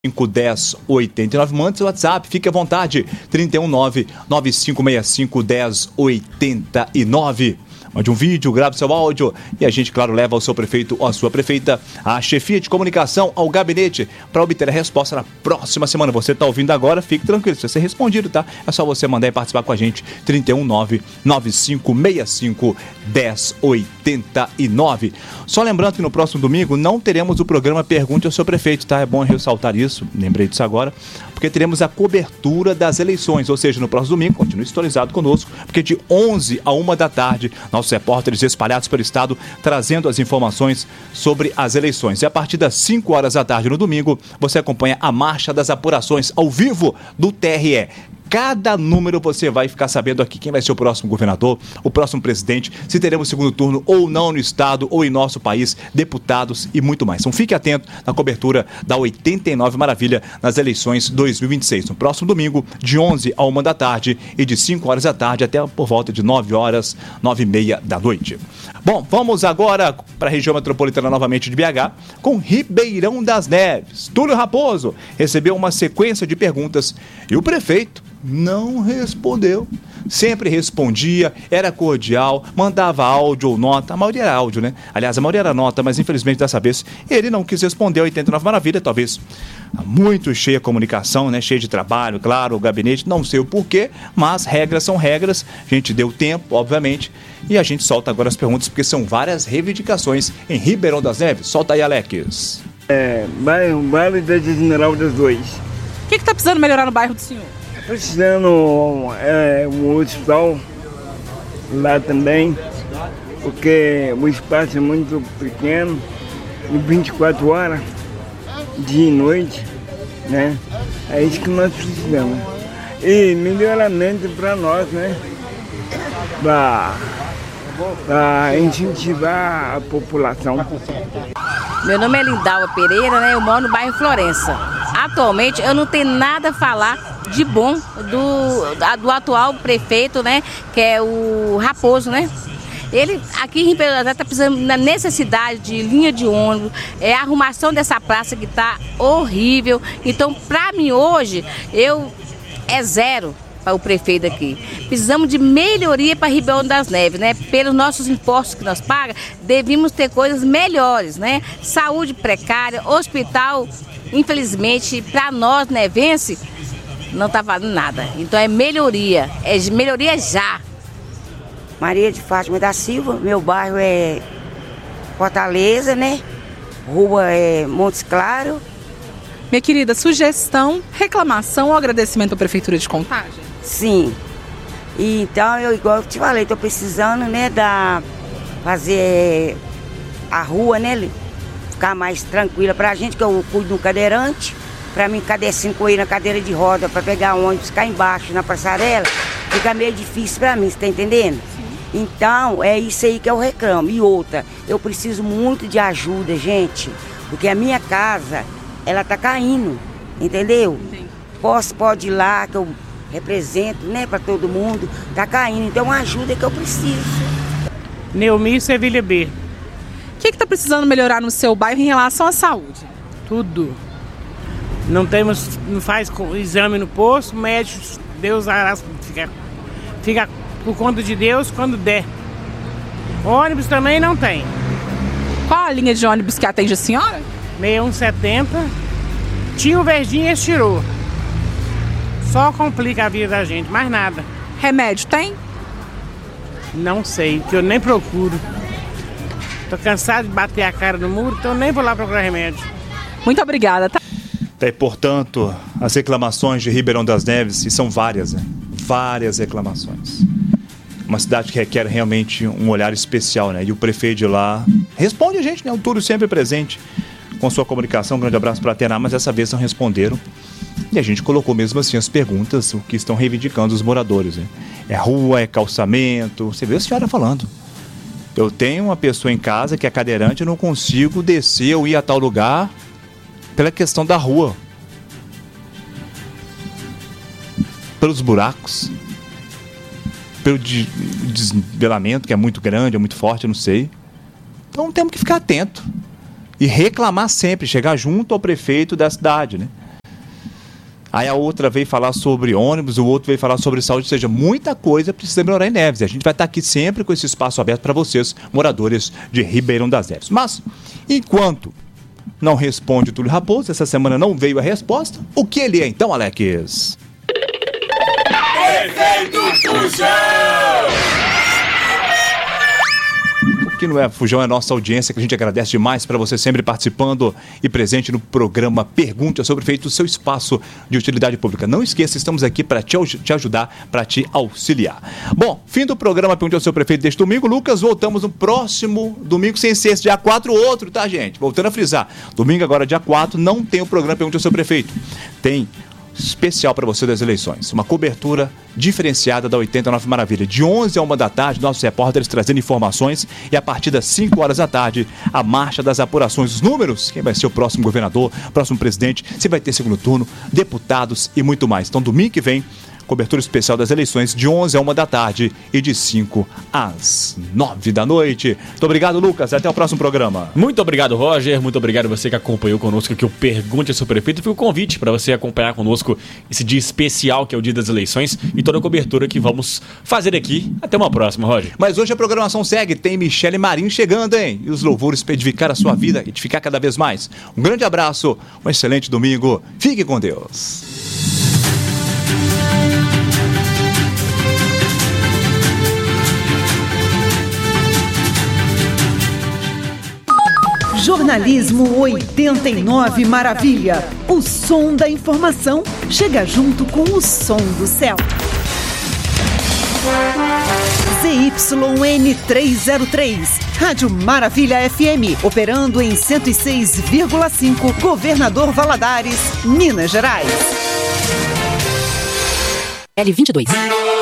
1089. Mande seu WhatsApp, fique à vontade. 319-9565-1089. Mande um vídeo, grave seu áudio e a gente, claro, leva ao seu prefeito ou à sua prefeita a chefia de comunicação ao gabinete para obter a resposta na próxima semana. Você está ouvindo agora, fique tranquilo, se você ser respondido, tá? É só você mandar e participar com a gente. 319-9565-1089. Só lembrando que no próximo domingo não teremos o programa Pergunte ao seu prefeito, tá? É bom ressaltar isso, lembrei disso agora, porque teremos a cobertura das eleições, ou seja, no próximo domingo, continue sintonizado conosco, porque de 11 a 1 da tarde, nossos repórteres espalhados pelo estado trazendo as informações sobre as eleições. E a partir das 5 horas da tarde no domingo, você acompanha a marcha das apurações ao vivo do TRE. Cada número você vai ficar sabendo aqui quem vai ser o próximo governador, o próximo presidente, se teremos segundo turno ou não no estado ou em nosso país, deputados e muito mais. Então fique atento na cobertura da 89 Maravilha nas eleições 2026. No próximo domingo, de 11 a 1 da tarde e de 5 horas da tarde até por volta de 9 horas, 9h30 da noite. Bom, vamos agora para a região metropolitana novamente de BH com Ribeirão das Neves. Túlio Raposo recebeu uma sequência de perguntas e o prefeito não respondeu. Sempre respondia, era cordial, mandava áudio ou nota. A maioria era áudio, né? Aliás, a maioria era nota, mas infelizmente dessa vez ele não quis responder a 89 Maravilha, talvez muito cheia a comunicação, né? Cheia de trabalho, claro, o gabinete, não sei o porquê, mas regras são regras. A gente deu tempo, obviamente, e a gente solta agora as perguntas, porque são várias reivindicações em Ribeirão das Neves. Solta aí, Alex. Bairro da General das Dois. O que está precisando melhorar no bairro do senhor? Precisando um hospital lá também, porque o espaço é muito pequeno, 24 horas, dia e noite, né? É isso que nós precisamos. E melhoramento para nós, né? Para incentivar a população. Meu nome é Lindalva Pereira, né? Eu moro no bairro Florença. Atualmente eu não tenho nada a falar de bom do atual prefeito, né? Que é o Raposo, né? Ele aqui em Ribeirão das Neves está precisando na necessidade de linha de ônibus, a arrumação dessa praça que está horrível. Então, para mim hoje, é zero para o prefeito aqui. Precisamos de melhoria para Ribeirão das Neves, né? Pelos nossos impostos que nós pagamos, devíamos ter coisas melhores, né? Saúde precária, hospital, infelizmente, para nós, nevense, não está valendo nada. Então é melhoria já. Maria de Fátima da Silva, meu bairro é Fortaleza, né? Rua é Montes Claros. Minha querida, sugestão, reclamação ou agradecimento à Prefeitura de Contagem? Sim. E então, igual eu te falei, estou precisando, né, fazer a rua, né, ficar mais tranquila pra gente, que eu cuido de um cadeirante. Pra mim, cadê 5 aí na cadeira de roda, pra pegar ônibus, ficar embaixo na passarela, fica meio difícil pra mim, você tá entendendo? Sim. Então, é isso aí que eu reclamo. E outra, eu preciso muito de ajuda, gente, porque a minha casa, ela tá caindo, entendeu? Sim. Pode ir lá, que eu represento, né, pra todo mundo, tá caindo, então ajuda que eu preciso. Neumir Sevilha B. O que tá precisando melhorar no seu bairro em relação à saúde? Tudo. Não faz exame no posto, médico, Deus fica por conta de Deus quando der. Ônibus também não tem. Qual a linha de ônibus que atende a senhora? 6170. Tinha o verdinho e esse tirou. Só complica a vida da gente, mais nada. Remédio tem? Não sei, que eu nem procuro. Tô cansado de bater a cara no muro, então nem vou lá procurar remédio. Muito obrigada, tá? E, portanto, as reclamações de Ribeirão das Neves, e são várias, né? Várias reclamações. Uma cidade que requer realmente um olhar especial, né? E o prefeito de lá responde a gente, né? O Túlio sempre presente com sua comunicação. Um grande abraço para a Atena, mas dessa vez não responderam. E a gente colocou mesmo assim as perguntas, o que estão reivindicando os moradores, né? É rua, é calçamento. Você vê a senhora falando. Eu tenho uma pessoa em casa que é cadeirante, eu não consigo descer ou ir a tal lugar pela questão da rua, pelos buracos, pelo desnivelamento, que é muito grande, é muito forte, eu não sei. Então temos que ficar atento e reclamar sempre, chegar junto ao prefeito da cidade, né? Aí a outra veio falar sobre ônibus, o outro veio falar sobre saúde, ou seja, muita coisa precisa melhorar em Neves. E a gente vai estar aqui sempre com esse espaço aberto para vocês, moradores de Ribeirão das Neves. Mas, enquanto não responde o Túlio Raposo, essa semana não veio a resposta, o que ele é então, Alex? Prefeito Fujão! Que não é Fujão, é a nossa audiência, que a gente agradece demais para você sempre participando e presente no programa Pergunte ao seu prefeito, o seu espaço de utilidade pública. Não esqueça, estamos aqui para te ajudar, para te auxiliar. Bom, fim do programa Pergunte ao seu prefeito deste domingo. Lucas, voltamos no próximo domingo, sem ser esse dia 4, outro, tá, gente? Voltando a frisar, domingo agora, dia 4, não tem o programa Pergunte ao seu prefeito. Tem especial para você das eleições, uma cobertura diferenciada da 89 Maravilha, de 11 a 1 da tarde, nossos repórteres trazendo informações, e a partir das 5 horas da tarde, a marcha das apurações, os números, quem vai ser o próximo governador, próximo presidente, se vai ter segundo turno, deputados e muito mais. Então, domingo que vem, cobertura especial das eleições de 11 a 1 da tarde e de 5 às 9 da noite. Muito obrigado, Lucas. Até o próximo programa. Muito obrigado, Roger. Muito obrigado você que acompanhou conosco aqui o Pergunte ao seu prefeito. Fica o convite para você acompanhar conosco esse dia especial que é o dia das eleições e toda a cobertura que vamos fazer aqui. Até uma próxima, Roger. Mas hoje a programação segue. Tem Michele Marim chegando, hein? E os louvores para edificar a sua vida, edificar cada vez mais. Um grande abraço, um excelente domingo. Fique com Deus. Jornalismo 89 Maravilha. O som da informação chega junto com o som do céu. ZYN 303, Rádio Maravilha FM, operando em 106,5, Governador Valadares, Minas Gerais. L22.